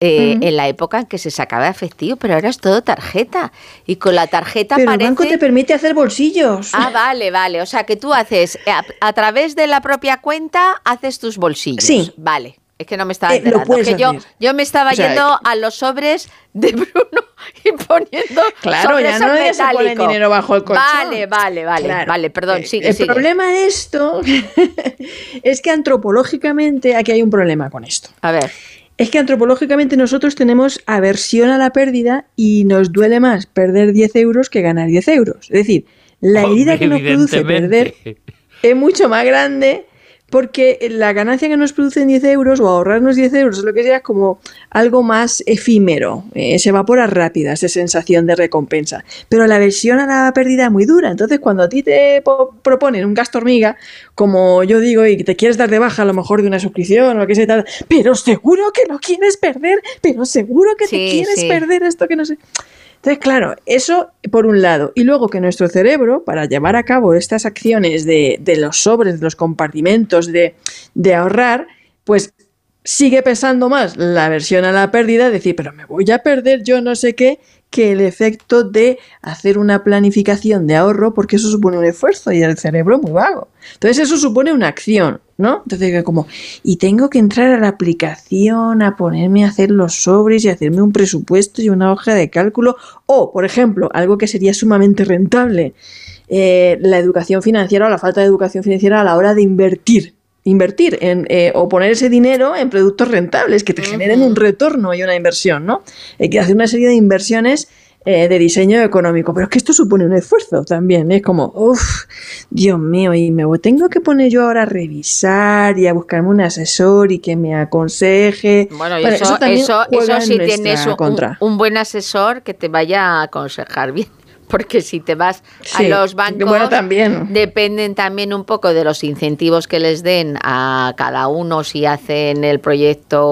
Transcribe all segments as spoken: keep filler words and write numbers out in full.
eh, uh-huh. en la época en que se sacaba efectivo, pero ahora es todo tarjeta. Y con la tarjeta pero parece... el banco te permite hacer bolsillos. Ah, vale, vale. O sea, que tú haces, a, a través de la propia cuenta, haces tus bolsillos. Sí. Vale. Es que no me estaba Eh, enterando. Que yo, yo me estaba o sea, yendo a los sobres de Bruno y poniendo claro, sobres ya no se pone dinero bajo el colchón. Vale, vale, vale. Claro. Vale, perdón, sigue, El sigue. problema de esto es que antropológicamente aquí hay un problema con esto. A ver. Es que antropológicamente nosotros tenemos aversión a la pérdida y nos duele más perder diez euros que ganar diez euros. Es decir, la herida que nos produce perder es mucho más grande porque la ganancia que nos producen diez euros o ahorrarnos diez euros o lo que sea es como algo más efímero, eh, se evapora rápida esa sensación de recompensa. Pero la aversión a la pérdida es muy dura. Entonces cuando a ti te po- proponen un gasto hormiga, como yo digo, y te quieres dar de baja a lo mejor de una suscripción o lo que sea, tal, pero seguro que no quieres perder, pero seguro que sí, te quieres sí. perder esto que no sé... Entonces, claro, eso por un lado. Y luego que nuestro cerebro, para llevar a cabo estas acciones de, de los sobres, de los compartimentos, de, de ahorrar, pues sigue pesando más la aversión a la pérdida, decir, pero me voy a perder yo no sé qué, que el efecto de hacer una planificación de ahorro, porque eso supone un esfuerzo y el cerebro es muy vago. Entonces eso supone una acción, ¿no? Entonces como, y tengo que entrar a la aplicación, a ponerme a hacer los sobres y hacerme un presupuesto y una hoja de cálculo, o, por ejemplo, algo que sería sumamente rentable, eh, la educación financiera o la falta de educación financiera a la hora de invertir. Invertir en, eh, o poner ese dinero en productos rentables que te generen un retorno y una inversión, ¿no? Hay que hacer una serie de inversiones eh, de diseño económico, pero es que esto supone un esfuerzo también, es como, uff, Dios mío, y me tengo que poner yo ahora a revisar y a buscarme un asesor y que me aconseje. Bueno, y bueno eso, eso, eso, eso si tienes un, un buen asesor que te vaya a aconsejar bien. Porque si te vas sí, a los bancos, bueno, también. dependen también un poco de los incentivos que les den a cada uno si hacen el proyecto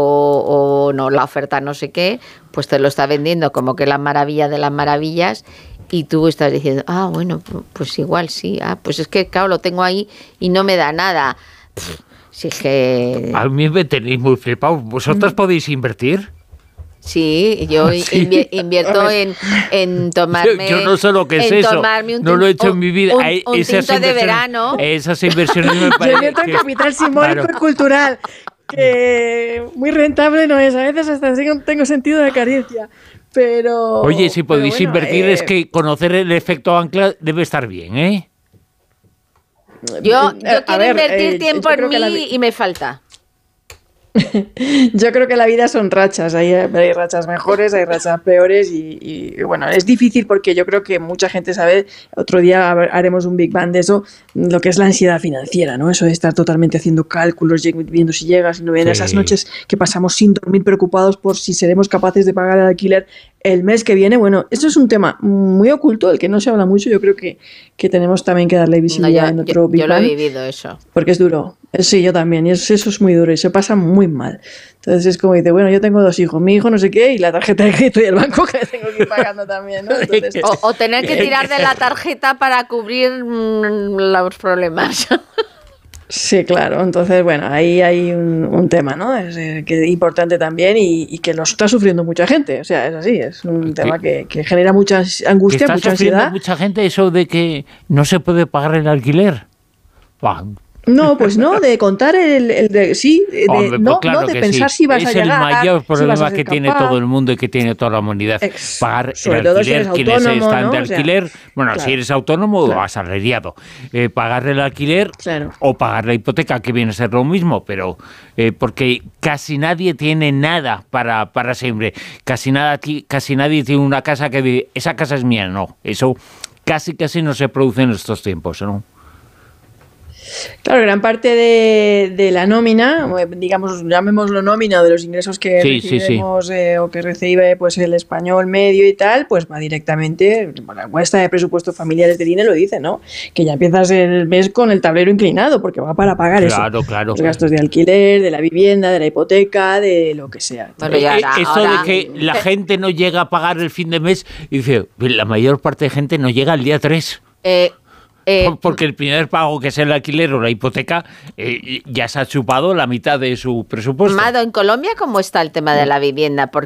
o no, la oferta no sé qué, pues te lo está vendiendo como que la maravilla de las maravillas y tú estás diciendo, ah, bueno, pues igual sí, ah, pues es que claro, lo tengo ahí y no me da nada. Pff, si es que... A mí me tenéis muy flipado. ¿Vosotros mm. podéis invertir? Sí, yo sí. Invi- invierto en, en tomarme... Yo, yo no sé lo que es eso, no lo he hecho en mi vida. Un, un, un tinto de verano. Esas inversiones me parecen... Yo invierto en capital simbólico claro. y cultural, que muy rentable no es, a veces hasta tengo sentido de carencia, pero... Oye, si podéis bueno, invertir eh, es que conocer el efecto ancla debe estar bien, ¿eh? Yo, yo quiero ver, invertir eh, tiempo en mí la... y me falta. Yo creo que la vida son rachas, hay, hay rachas mejores, hay rachas peores y, y bueno, es difícil porque yo creo que mucha gente sabe, otro día haremos un Big Bang de eso, lo que es la ansiedad financiera, ¿no? Eso de estar totalmente haciendo cálculos, viendo si llega, si no viene, sí. Esas noches que pasamos sin dormir preocupados por si seremos capaces de pagar el alquiler el mes que viene. Bueno, esto es un tema muy oculto, del que no se habla mucho, yo creo que, que tenemos también que darle visibilidad no, yo, en otro yo, Big yo Bang. Yo lo he vivido eso. Porque es duro. Sí, yo también, y eso, eso es muy duro y se pasa muy mal. Entonces es como dice, bueno, yo tengo dos hijos, mi hijo no sé qué y la tarjeta de crédito y el banco que tengo que ir pagando también, ¿no? Entonces, o, o tener que tirar de la tarjeta para cubrir mmm, los problemas. Sí, claro. Entonces, bueno, ahí hay un, un tema, ¿no? Es, eh, que es importante también y, y que lo está sufriendo mucha gente. O sea, es así, es un ¿Qué? tema que, que genera mucha angustia, ¿Está mucha sufriendo ansiedad. mucha gente eso de que no se puede pagar el alquiler? Bah. No, pues no, de contar el, el de sí, de, Hombre, pues no, claro no de que pensar sí. si vas es a llegar. Es el mayor problema si que capaz. tiene todo el mundo y que tiene toda la humanidad. Ex, Pagar sobre el todo alquiler, si quienes están ¿no? de alquiler, o sea, bueno, claro. Si eres autónomo claro. o asalariado, eh, pagar el alquiler claro. o pagar la hipoteca, que viene a ser lo mismo, pero eh, porque casi nadie tiene nada para, para siempre, casi, nada, casi nadie tiene una casa que dice, esa casa es mía, no, eso casi casi no se produce en estos tiempos, ¿no? Claro, gran parte de, de la nómina, digamos, llamémoslo nómina, de los ingresos que sí, recibimos sí, sí. Eh, o que recibe pues el español medio y tal, pues va directamente, bueno, la encuesta de presupuestos familiares de I N E lo dice, ¿no? Que ya empiezas el mes con el tablero inclinado, porque va para pagar claro, eso. Claro, los gastos de alquiler, de la vivienda, de la hipoteca, de lo que sea. Bueno, ya, eh, eso ahora... de que la gente no llega a pagar el fin de mes, y dice, la mayor parte de gente no llega al día tres. Eh... Eh, Porque el primer pago, que es el alquiler o la hipoteca, eh, ya se ha chupado la mitad de su presupuesto. Mado, ¿en Colombia cómo está el tema de la vivienda? Porque